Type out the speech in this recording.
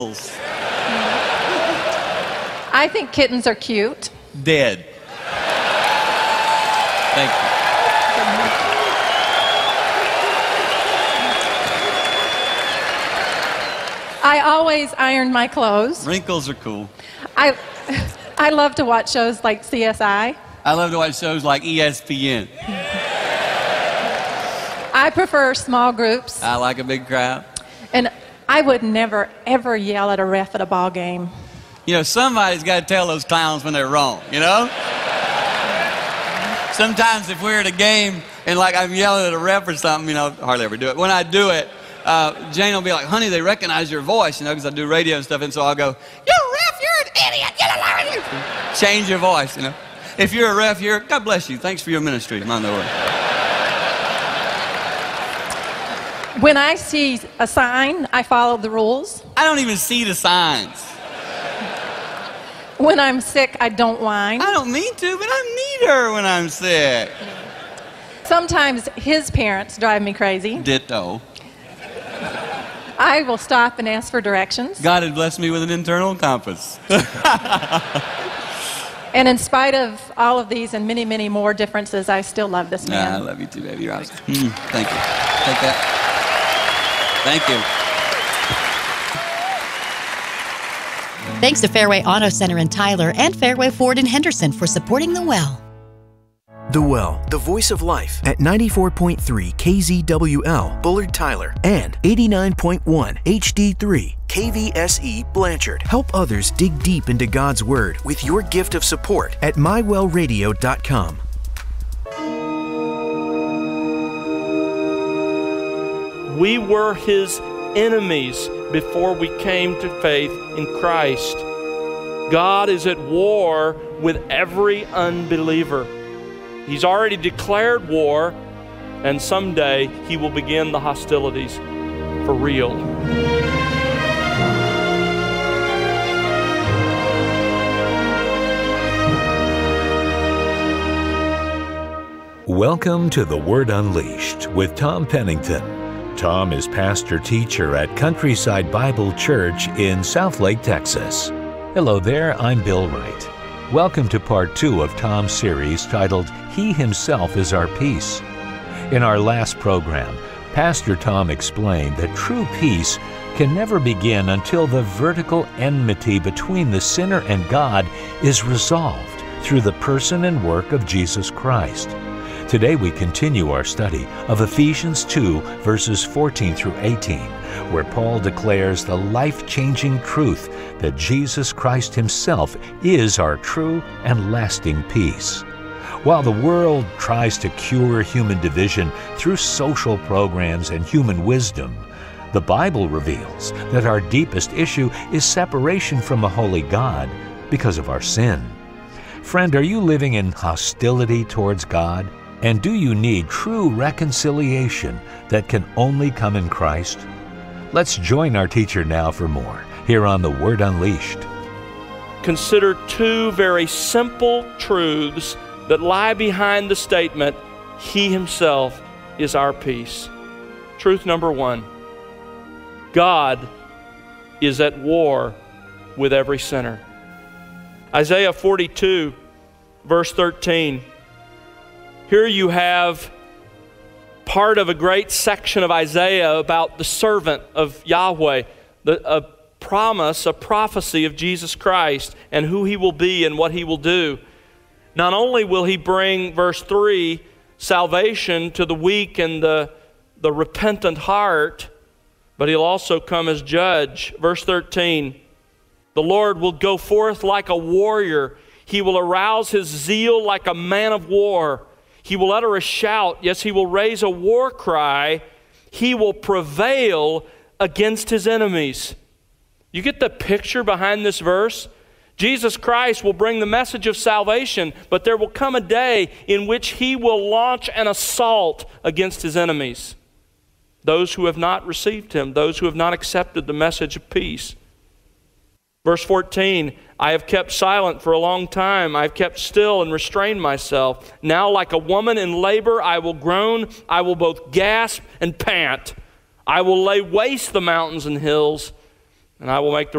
I think kittens are cute. Dead. Thank you. I always iron my clothes. Wrinkles are cool. I love to watch shows like CSI. I love to watch shows like ESPN. I prefer small groups. I like a big crowd. And I would never, ever yell at a ref at a ball game. You know, somebody's got to tell those clowns when they're wrong, you know? Sometimes if we're at a game and like I'm yelling at a ref or something, you know, hardly ever do it. When I do it, Jane will be like, honey, they recognize your voice, you know, because I do radio and stuff. And so I'll go, you ref, you're an idiot. Change your voice, you know. If you're a ref here, God bless you. Thanks for your ministry. Mind the word. When I see a sign, I follow the rules. I don't even see the signs. When I'm sick, I don't whine. I don't mean to, but I'm neater when I'm sick. Sometimes his parents drive me crazy. Ditto. I will stop and ask for directions. God had blessed me with an internal compass. And in spite of all of these and many, many more differences, I still love this man. I love you too, baby. You're awesome. Thank you. Take that. Thank you. Thanks to Fairway Auto Center in Tyler and Fairway Ford in Henderson for supporting The Well. The Well, the voice of life at 94.3 KZWL, Bullard, Tyler, and 89.1 HD3 KVSE, Blanchard. Help others dig deep into God's Word with your gift of support at mywellradio.com. We were His enemies before we came to faith in Christ. God is at war with every unbeliever. He's already declared war, and someday He will begin the hostilities for real. Welcome to The Word Unleashed with Tom Pennington. Tom is pastor-teacher at Countryside Bible Church in Southlake, Texas. Hello there, I'm Bill Wright. Welcome to part 2 of Tom's series titled, He Himself is Our Peace. In our last program, Pastor Tom explained that true peace can never begin until the vertical enmity between the sinner and God is resolved through the person and work of Jesus Christ. Today we continue our study of Ephesians 2, verses 14 through 18, where Paul declares the life-changing truth that Jesus Christ Himself is our true and lasting peace. While the world tries to cure human division through social programs and human wisdom, the Bible reveals that our deepest issue is separation from a holy God because of our sin. Friend, are you living in hostility towards God? And do you need true reconciliation that can only come in Christ? Let's join our teacher now for more, here on The Word Unleashed. Consider two very simple truths that lie behind the statement, He Himself is our peace. Truth number 1, God is at war with every sinner. Isaiah 42, verse 13. Here you have part of a great section of Isaiah about the servant of Yahweh, a promise, a prophecy of Jesus Christ and who He will be and what He will do. Not only will He bring, verse 3, salvation to the weak and the repentant heart, but He'll also come as judge. Verse 13, the Lord will go forth like a warrior. He will arouse His zeal like a man of war. He will utter a shout. Yes, He will raise a war cry. He will prevail against His enemies. You get the picture behind this verse? Jesus Christ will bring the message of salvation, but there will come a day in which He will launch an assault against His enemies. Those who have not received Him, those who have not accepted the message of peace. Verse 14, I have kept silent for a long time. I have kept still and restrained myself. Now like a woman in labor, I will groan. I will both gasp and pant. I will lay waste the mountains and hills. and I will make the